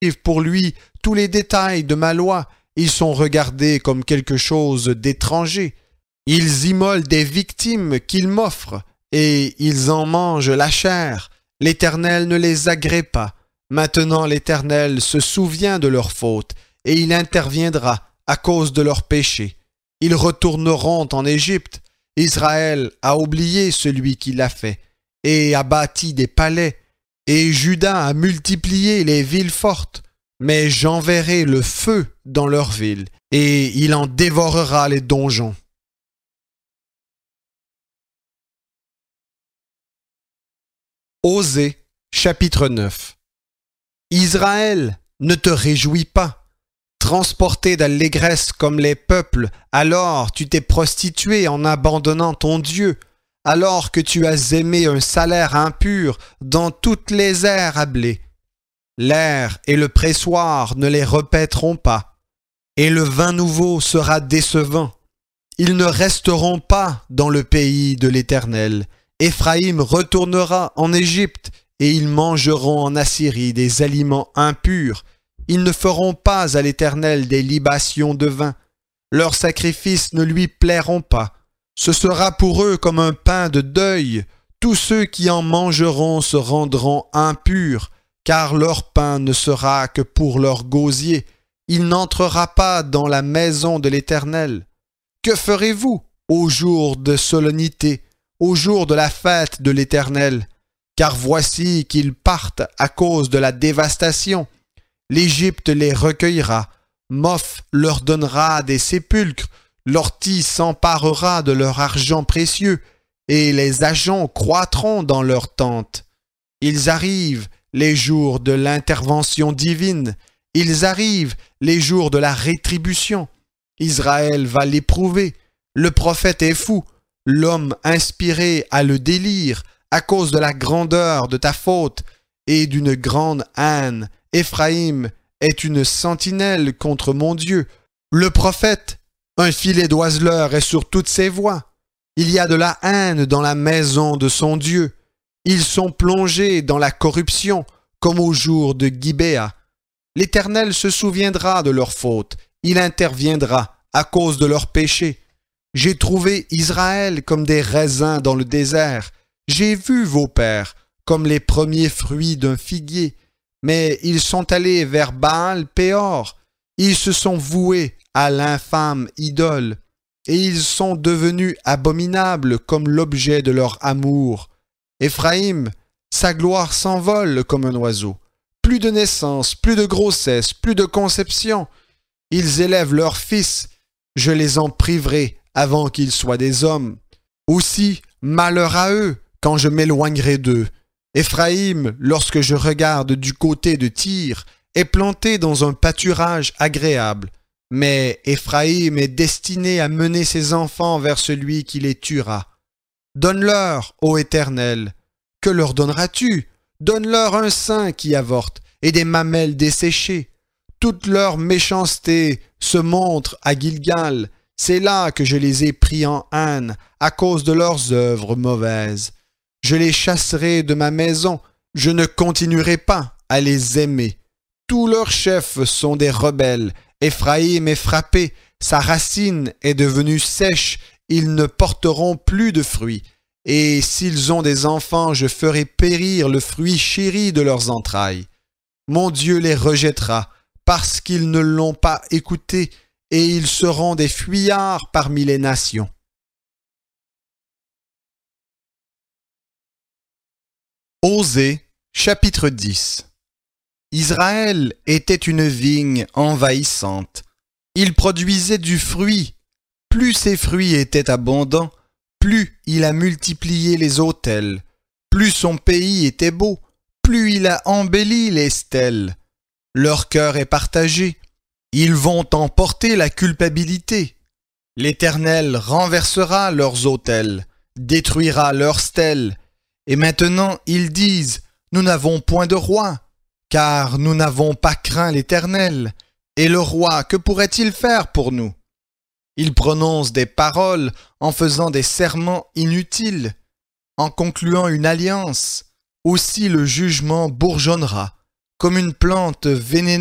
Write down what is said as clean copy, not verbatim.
pour lui tous les détails de ma loi, ils sont regardés comme quelque chose d'étranger. Ils immolent des victimes qu'ils m'offrent, et ils en mangent la chair. L'Éternel ne les agrée pas. Maintenant l'Éternel se souvient de leurs fautes, et il interviendra à cause de leurs péchés. Ils retourneront en Égypte. Israël a oublié celui qui l'a fait, et a bâti des palais, et Juda a multiplié les villes fortes. Mais j'enverrai le feu dans leurs villes, et il en dévorera les donjons. Osée, chapitre 9. Israël, ne te réjouis pas. Transporté d'allégresse comme les peuples, alors tu t'es prostitué en abandonnant ton Dieu, alors que tu as aimé un salaire impur dans toutes les aires à blé. L'air et le pressoir ne les repaîtront pas, et le vin nouveau sera décevant. Ils ne resteront pas dans le pays de l'Éternel. Éphraïm retournera en Égypte, et ils mangeront en Assyrie des aliments impurs. Ils ne feront pas à l'Éternel des libations de vin. Leurs sacrifices ne lui plairont pas. Ce sera pour eux comme un pain de deuil. Tous ceux qui en mangeront se rendront impurs, car leur pain ne sera que pour leur gosier. Il n'entrera pas dans la maison de l'Éternel. Que ferez-vous au jour de solennité, au jour de la fête de l'Éternel? Car voici qu'ils partent à cause de la dévastation. L'Égypte les recueillera, Moph leur donnera des sépulcres, l'ortie s'emparera de leur argent précieux, et les ajoncs croîtront dans leurs tentes. Ils arrivent, les jours de l'intervention divine, ils arrivent, les jours de la rétribution. Israël va l'éprouver, le prophète est fou, l'homme inspiré a le délire, à cause de la grandeur de ta faute et d'une grande haine. Éphraïm est une sentinelle contre mon Dieu. Le prophète, un filet d'oiseleurs est sur toutes ses voies. Il y a de la haine dans la maison de son Dieu. Ils sont plongés dans la corruption, comme au jour de Gibéa. L'Éternel se souviendra de leurs fautes, il interviendra à cause de leurs péchés. J'ai trouvé Israël comme des raisins dans le désert. J'ai vu vos pères comme les premiers fruits d'un figuier. Mais ils sont allés vers Baal-Péor. Ils se sont voués à l'infâme idole. Et ils sont devenus abominables comme l'objet de leur amour. Éphraïm, sa gloire s'envole comme un oiseau. Plus de naissance, plus de grossesse, plus de conception. Ils élèvent leurs fils. Je les en priverai avant qu'ils soient des hommes. Aussi, malheur à eux quand je m'éloignerai d'eux. Éphraïm, lorsque je regarde du côté de Tyr, est planté dans un pâturage agréable. Mais Éphraïm est destiné à mener ses enfants vers celui qui les tuera. Donne-leur, ô Éternel. Que leur donneras-tu? Donne-leur un sein qui avorte et des mamelles desséchées. Toute leur méchanceté se montre à Gilgal. C'est là que je les ai pris en haine à cause de leurs œuvres mauvaises. Je les chasserai de ma maison, je ne continuerai pas à les aimer. Tous leurs chefs sont des rebelles. Éphraïm est frappé, sa racine est devenue sèche, ils ne porteront plus de fruits. Et s'ils ont des enfants, je ferai périr le fruit chéri de leurs entrailles. Mon Dieu les rejettera, parce qu'ils ne l'ont pas écouté, et ils seront des fuyards parmi les nations. Osée, chapitre 10. Israël était une vigne envahissante. Il produisait du fruit. Plus ses fruits étaient abondants, plus il a multiplié les autels. Plus son pays était beau, plus il a embelli les stèles. Leur cœur est partagé. Ils vont emporter la culpabilité. L'Éternel renversera leurs autels, détruira leurs stèles. Et maintenant ils disent, nous n'avons point de roi, car nous n'avons pas craint l'Éternel. Et le roi, que pourrait-il faire pour nous? Ils prononcent des paroles en faisant des serments inutiles, en concluant une alliance. Aussi le jugement bourgeonnera, comme une plante vénéneuse